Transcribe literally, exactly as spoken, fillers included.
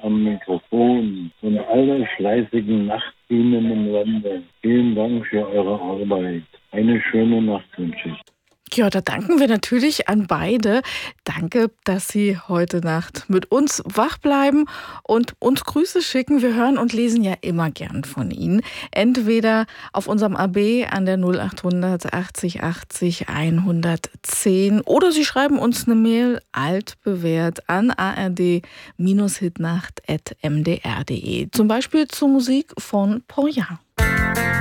am Mikrofon und alle fleißigen Nachtbienen im Lande. Vielen Dank für eure Arbeit. Eine schöne Nacht wünsche ich. Ja, da danken wir natürlich an beide. Danke, dass Sie heute Nacht mit uns wach bleiben und uns Grüße schicken. Wir hören und lesen ja immer gern von Ihnen. Entweder auf unserem A B an der null acht hundert achtzig achtzig hundertzehn oder Sie schreiben uns eine Mail altbewährt an a r d hitnacht at m d r punkt d e. Zum Beispiel zur Musik von Paul Young.